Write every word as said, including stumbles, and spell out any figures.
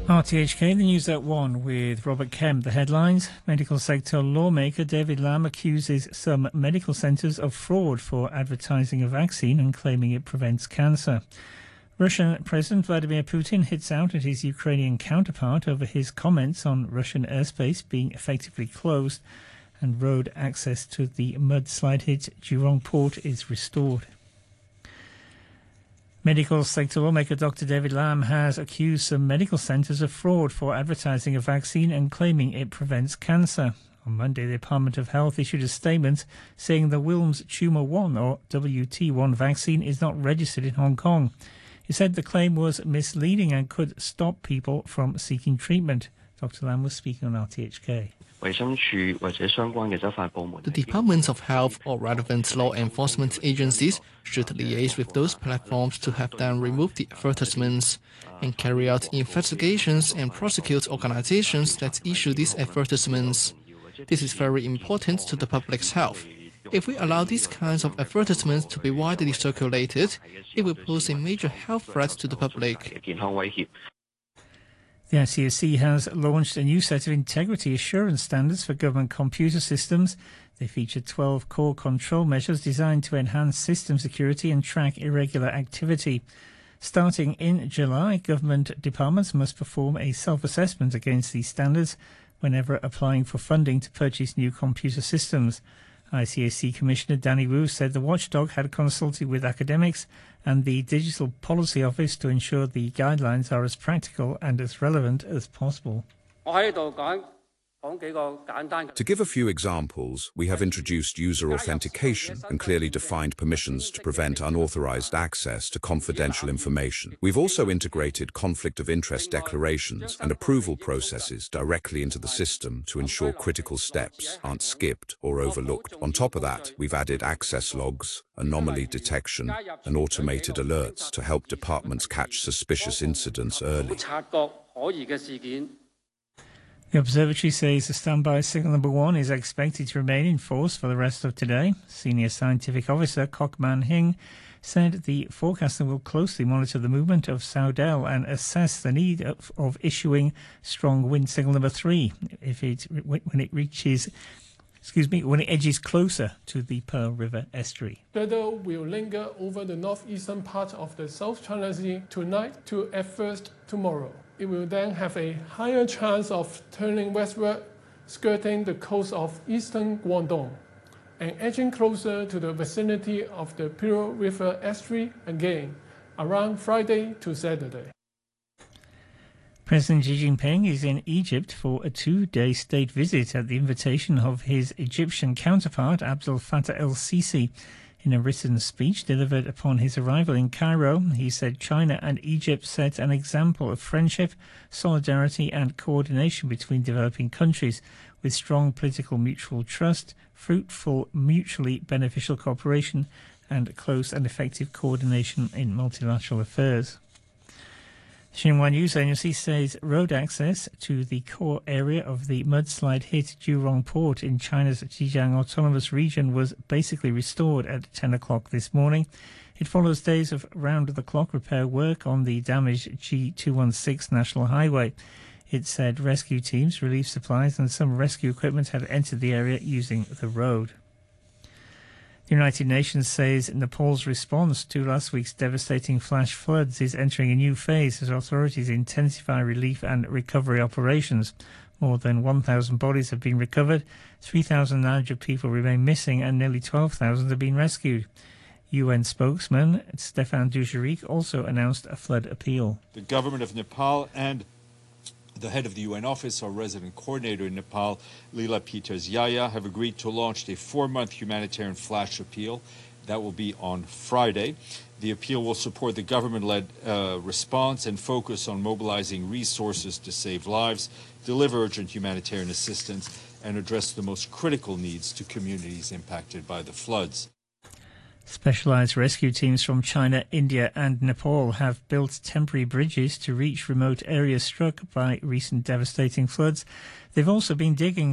R T H K, the news at one with Robert Kemp. The headlines: medical sector lawmaker David Lam accuses some medical centres of fraud for advertising a vaccine and claiming it prevents cancer. Russian President Vladimir Putin hits out at his Ukrainian counterpart over his comments on Russian airspace being effectively closed, and road access to the mudslide hit Jurong port is restored. Medical sector lawmaker Doctor David Lam has accused some medical centres of fraud for advertising a vaccine and claiming it prevents cancer. On Monday, the Department of Health issued a statement saying the Wilms Tumor one or W T one vaccine is not registered in Hong Kong. It said the claim was misleading and could stop people from seeking treatment. Doctor Lam was speaking on R T H K. The Departments of Health or relevant law enforcement agencies should liaise with those platforms to have them remove the advertisements and carry out investigations and prosecute organizations that issue these advertisements. This is very important to the public's health. If we allow these kinds of advertisements to be widely circulated, it will pose a major health threat to the public. The I C A C has launched a new set of integrity assurance standards for government computer systems. They feature twelve core control measures designed to enhance system security and track irregular activity. Starting in July, government departments must perform a self-assessment against these standards whenever applying for funding to purchase new computer systems. I C A C Commissioner Danny Wu said the watchdog had consulted with academics and the Digital Policy Office to ensure the guidelines are as practical and as relevant as possible. To give a few examples, we have introduced user authentication and clearly defined permissions to prevent unauthorized access to confidential information. We've also integrated conflict of interest declarations and approval processes directly into the system to ensure critical steps aren't skipped or overlooked. On top of that, we've added access logs, anomaly detection, and automated alerts to help departments catch suspicious incidents early. The observatory says the standby signal number one is expected to remain in force for the rest of today. Senior scientific officer Kok Man Hing said the forecaster will closely monitor the movement of Saudel and assess the need of, of issuing strong wind signal number three if it when it reaches, excuse me, when it edges closer to the Pearl River estuary. Weather will linger over the northeastern part of the South China Sea tonight to at first tomorrow. It will then have a higher chance of turning westward, skirting the coast of eastern Guangdong, and edging closer to the vicinity of the Pearl River estuary again, around Friday to Saturday. President Xi Jinping is in Egypt for a two-day state visit at the invitation of his Egyptian counterpart Abdel Fattah el-Sisi. In a written speech delivered upon his arrival in Cairo, he said China and Egypt set an example of friendship, solidarity and coordination between developing countries, with strong political mutual trust, fruitful mutually beneficial cooperation and close and effective coordination in multilateral affairs. Xinhua News Agency says road access to the core area of the mudslide hit Jurong port in China's Zhejiang Autonomous Region was basically restored at ten o'clock this morning. It follows days of round-the-clock repair work on the damaged G two sixteen National Highway. It said rescue teams, relief supplies and some rescue equipment had entered the area using the road. The United Nations says Nepal's response to last week's devastating flash floods is entering a new phase as authorities intensify relief and recovery operations. More than one thousand bodies have been recovered, three thousand nine hundred people remain missing and nearly twelve thousand have been rescued. U N spokesman Stefan Dujarric also announced a flood appeal. The government of Nepal and the head of the U N office, our resident coordinator in Nepal, Leela Peters Yaya, have agreed to launch a four-month humanitarian flash appeal. That will be on Friday. The appeal will support the government-led uh, response and focus on mobilizing resources to save lives, deliver urgent humanitarian assistance, and address the most critical needs to communities impacted by the floods. Specialised rescue teams from China, India and Nepal have built temporary bridges to reach remote areas struck by recent devastating floods. They've also been digging